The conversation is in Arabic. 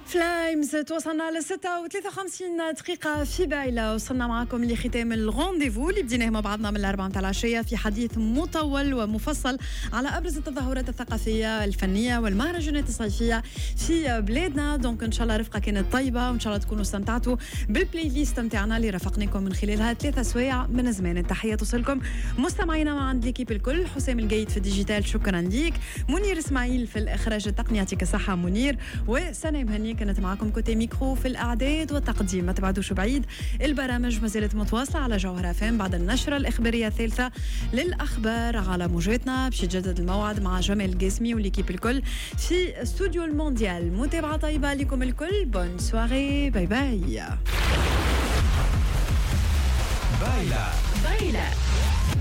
فلايمز توصلنا ل 6:53 دقيقة في بايلة. وصلنا معكم لختام الرونديفو اللي بديناه مع بعضنا من الأربعة متاع العشية في حديث مطول ومفصل على أبرز التظاهرات الثقافية الفنية والمهرجانات الصيفية في بلادنا. دونك إن شاء الله رفقة كانت طيبة وإن شاء الله تكونوا استمتعتوا بالبلاي ليست متاعنا اللي رافقناكم من خلالها 3 سوايع من زمان. التحية توصلكم مستمعينا مع عند ليكيب الكل. حسام الجيد في الديجيتال شكرا ليك، منير اسماعيل في الإخراج التقني يعطيك الصحة منير، وسنة مهني كانت معكم كوتي ميكرو في الأعداد والتقديم. ما تبعدوش بعيد، البرامج ما زالت متواصلة على جوهرة فام بعد النشرة الإخبارية الثالثة للأخبار على موجاتنا. باش يتجدد الموعد مع جمال القاسمي وليكيب الكل في استوديو المونديال. متابعة طيبة لكم الكل، بون سواري، باي باي. بايلا